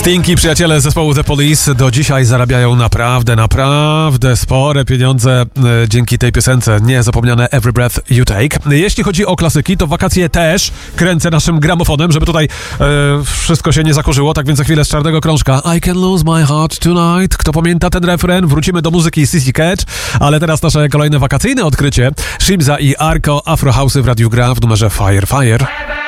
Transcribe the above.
Stinky, przyjaciele zespołu The Police, do dzisiaj zarabiają naprawdę spore pieniądze dzięki tej piosence. Niezapomniane Every Breath You Take. Jeśli chodzi o klasyki, to w wakacje też kręcę naszym gramofonem, żeby tutaj wszystko się nie zakurzyło, tak więc za chwilę z czarnego krążka I Can Lose My Heart Tonight. Kto pamięta ten refren? Wrócimy do muzyki CC Catch, ale teraz nasze kolejne wakacyjne odkrycie. Shimza i Arko, Afro House'y w Radiu Gra w numerze Fire Fire.